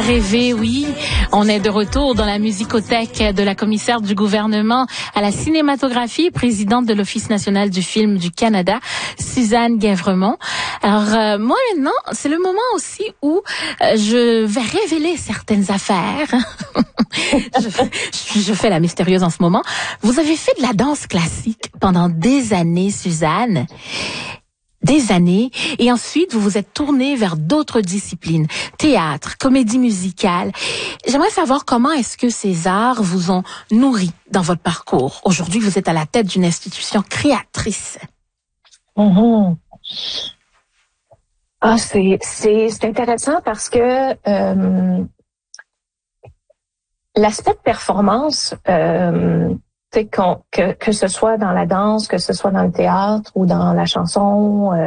rêver, oui. On est de retour dans la musicothèque de la commissaire du gouvernement à la cinématographie, présidente de l'Office national du film du Canada, Suzanne Guèvremont. Alors, moi maintenant, c'est le moment aussi où je vais révéler certaines affaires. je fais la mystérieuse en ce moment. Vous avez fait de la danse classique pendant des années, Suzanne. Des années, et ensuite vous vous êtes tournée vers d'autres disciplines, théâtre, comédie musicale. J'aimerais savoir comment est-ce que ces arts vous ont nourri dans votre parcours. Aujourd'hui, vous êtes à la tête d'une institution créatrice. Mm-hmm. Ah, c'est intéressant parce que l'aspect de performance, que ce soit dans la danse, que ce soit dans le théâtre ou dans la chanson,